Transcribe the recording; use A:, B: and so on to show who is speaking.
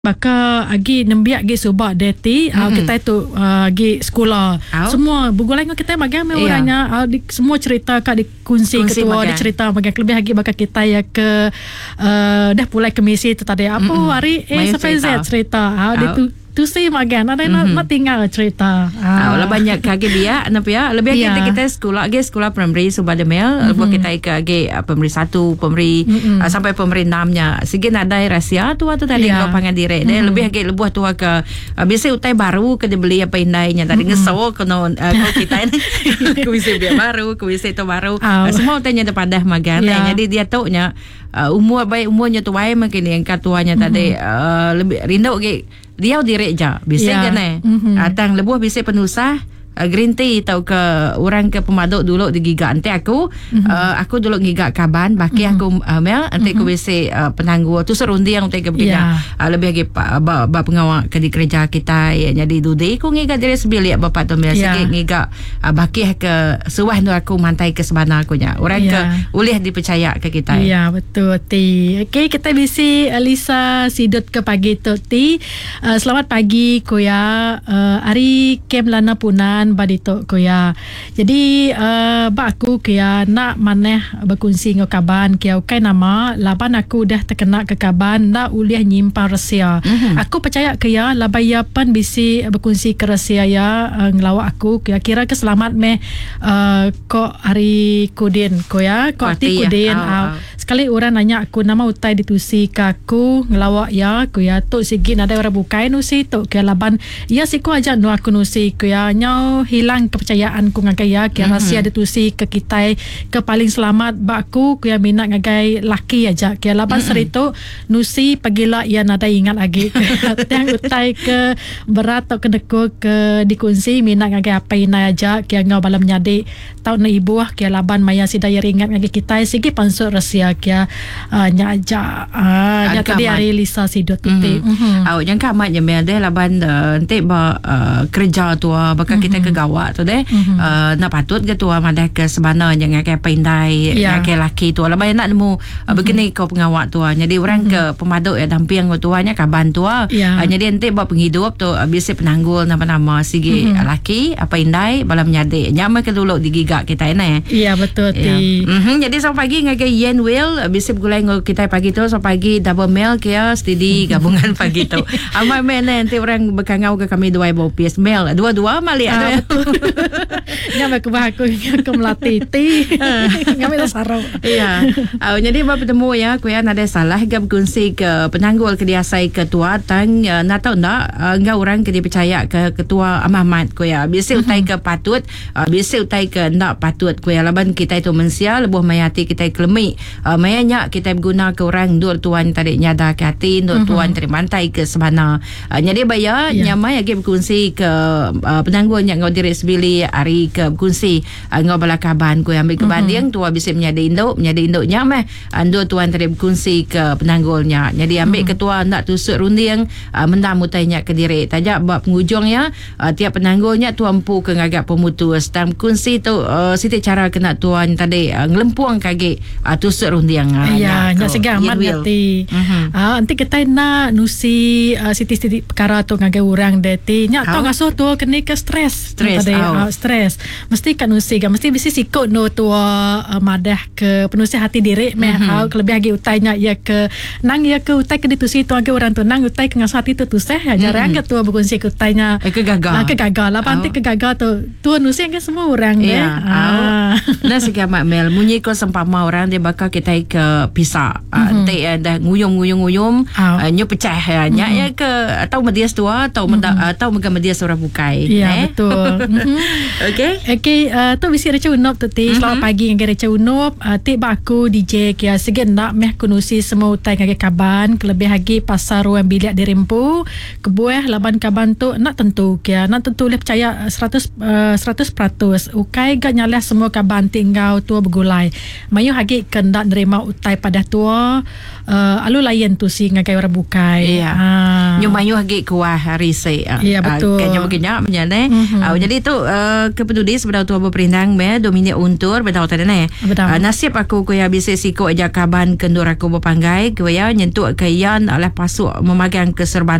A: Baka agi nembiak gi subak deti kita tu gi sekolah semua bergulai dengan kita bagian orangnya semua cerita kak dikunci ketua dia cerita bagian lebih lagi baka kita ya ke dah pulai ke misi tu tadi apa hari sampai Z cerita dia tu si magan ada nak tinggal cerita
B: lah banyak kage dia ya lebih kita sekolah primary Subadamel buat kita ke primary 1 primary sampai primary 6 nya sigin ada rahsia tu tadi kau pangan direct dia lebih lagi lebuh tu ke biasa utai baru ke dia beli apa indainya tadi ngesaw kena kau kita ni kuisi dia baru kuisi tu baru semua utainya depan dah magan jadi dia tahu nya umurnya tu baik makin yang katuanya tadi lebih rindu ke dia direct je bisa kan atang lebuh bisa penusah green tea tau ke orang ke pemaduk dulu digigak nanti aku dulu gigak kaban baki aku mel nanti aku bisa penangguh tu serundi yang nanti begini lebih lagi bab pengawal ke di kerja kita jadi duduk aku gigak diri sebilik bapak tu mel sikit gigak baki ke suah tu aku mantai ke sebenar aku nya orang ke boleh dipercaya ke kita
A: betul ti okey kita bisi Lisa sidut ke pagi tu ti selamat pagi kuya hari kem lana punan badito kuya jadi aku kuya nak maneh berkongsi dengan kaban kuya ukai nama laban aku dah terkena ke kaban nak uliah nyimpan rahsia aku percaya kuya labayapan bisi berkongsi ke rahsia ya ngelawak aku kuya kira ke selamat meh kok hari kudin kuya kok ti kudin sekali orang nanya aku nama utai ditusi ke aku ngelawak ya kuya tu sigit ada orang bukai nusi tu kuya laban ya siku aja nu aku nusi kuya nyau hilang kepercayaan ku ngagai ya kira rahsia ditusi ke kita ke paling selamat baku kuya minat ngagai laki aja kira laban seritu nusi pagila ya nada ingat lagi yang utai ke berat atau ke deku ke dikunci minat ngagai apa ina aja kira ngau balam nyadi tau na ibu kira laban maya sidaya ingat ngagai kita sigi pansuk rahsia kira nya aja nya tadi hari Lisa sidut tuti
B: yang kamat je mel deh laban nanti kerja tu bakal kita ke gawak tu deh nak patut ke tu madah ke sebana jangan kayak pandai kayak laki tu laban nak nemu begini kau pengawak tu jadi orang ke pemaduk ya damping tuanya kaban tu jadi nanti buat penghidup tu biasa penanggul nama-nama sigi laki apa indai balam nyade nyama ke dulu digigak kita ini
A: betul ti
B: jadi sampai pagi ngagai Yen Will bisa bergulai dengan kita pagi tu sampai pagi double mail kia steady gabungan pagi tu amal mail nanti orang berkangau ke kami dua piece mail dua-dua mali ada
A: nyampe ke bahaku ke melatih ti kami tu sarau
B: jadi buat bertemu ya kuya ada salah gab kunci ke penanggul ke diasai ketua tang nak tahu nak enggak orang ke dipercaya ke ketua amamat kuya biasa utai ke patut biasa utai ke nak patut kuya laban kita itu mensia lebuh mayati kita kelemi mayanya kita guna ke orang dua tuan tadi nyada ke hati dua tuan terimantai ke sebana jadi bayar nyamai lagi berkongsi ke penanggul yang ngau diri sebili hari ke berkongsi ngau balakaban ku ambil kebanding tua bisa menjadi induk nyamai dua tuan tadi berkongsi ke penanggulnya jadi ambil ketua nak tusuk runding mendamu tanya ke diri tajak buat penghujungnya tiap penanggulnya tuan pu ke ngagak pemutus dan berkongsi tu siti cara kena tuan tadi ngelempuang kage tusuk runding
A: nya segamat nanti nanti kita nak nusi siti-siti perkara tu ngagai orang deti nya tau ngasuh tu kena ke stres stres mesti kan nusi mesti bisi sikut no tu madah ke penusi hati diri meh lebih lagi utainya ya ke nang ya ke utai ke ditusi tu ngagai orang tu nang utai ke ngasuh hati tu tuseh ya jarang ke tu berkunci ke utainya kegagal lah panti kegagal tu nusi ngagai semua orang
B: nah segamat mel munyi ko sempama orang dia bakal kita ke pisah nanti dah nguyum nyu pecah nya ke atau media tua atau media suara bukai
A: betul okey tu bisi reca unop tu ti selamat pagi ngage reca unop ti baku DJ kia segen nak meh kunusi semua utai ngage kaban kelebih lagi pasar ruang bilik di Rimpu kebuah laban kaban tu nak tentu boleh percaya 100% ukai gak nyalah semua kaban tinggal tua bergulai mayu hagi kendak nerima utai pada tua alu layan tu si ngagai orang bukai
B: Nyumayu hagi kuah risai.
A: Ya, betul.
B: Kanya menyane. Jadi tu kepeduli sebenarnya tu berperindang Dominik Untur betul tadi ne. Nasib aku kuya bisa siko aja kaban kendur aku berpanggai kuya nyentuk kayan oleh pasuk memagang keserban